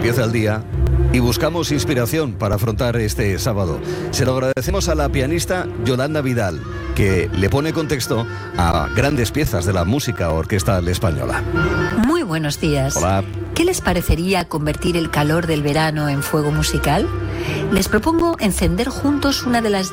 empieza el día y buscamos inspiración para afrontar este sábado. Se lo agradecemos a la pianista Yolanda Vidal, que le pone contexto a grandes piezas de la música orquestal española. Muy buenos días. Hola. ¿Qué les parecería convertir el calor del verano en fuego musical? Les propongo encender juntos una de las